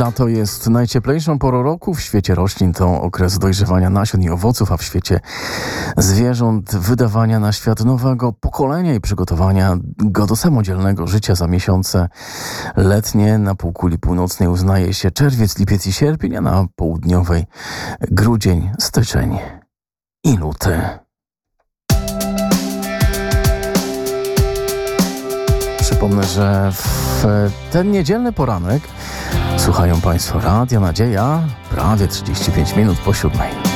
Lato jest najcieplejszą porą roku. W świecie roślin to okres dojrzewania nasion i owoców, a w świecie zwierząt wydawania na świat nowego pokolenia i przygotowania go do samodzielnego życia. Za miesiące letnie na półkuli północnej uznaje się czerwiec, lipiec i sierpień, a na południowej grudzień, styczeń i luty. Przypomnę, że w ten niedzielny poranek słuchają Państwo Radia Nadzieja prawie 35 minut po 7.